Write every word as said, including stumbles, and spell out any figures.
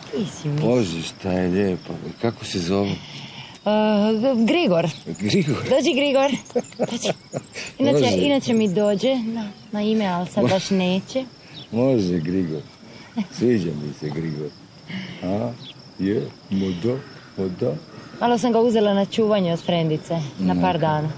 Ti si mi. Bože, šta je lijepo. Kako se zove? Uh, Grigor. Grigor? Dođi, Grigor. Dođi. Inače, inače mi dođe na, na ime, ali sad baš neće. Može, Grigor. Sviđa mi se, Grigor. A, je, moda, moda. Malo sam ga uzela na čuvanje od frendice, na par dana.